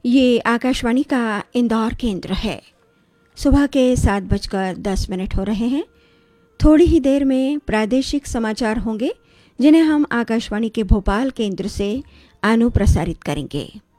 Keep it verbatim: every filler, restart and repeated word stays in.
ये आकाशवाणी का इंदौर केंद्र है। सुबह के सात बजकर दस मिनट हो रहे हैं। थोड़ी ही देर में प्रादेशिक समाचार होंगे जिन्हें हम आकाशवाणी के भोपाल केंद्र से अनुप्रसारित करेंगे।